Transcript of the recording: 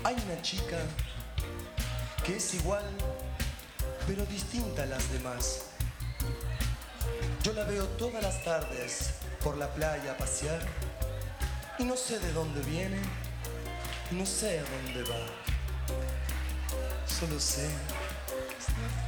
Hay una chica que es igual, pero distinta a las demás. Yo la veo todas las tardes por la playa a pasear y no sé de dónde viene, no sé a dónde va. Solo sé